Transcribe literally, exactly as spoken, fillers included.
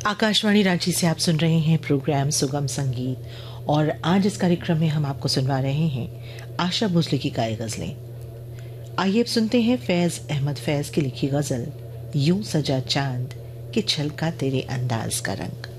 आकाशवाणी रांची से आप सुन रहे हैं प्रोग्राम सुगम संगीत और आज इस कार्यक्रम में हम आपको सुनवा रहे हैं आशा भोसले की गाय गजलें। आइए अब सुनते हैं फैज अहमद फैज की लिखी गजल यूं सजा चांद कि छलका तेरे अंदाज का रंग।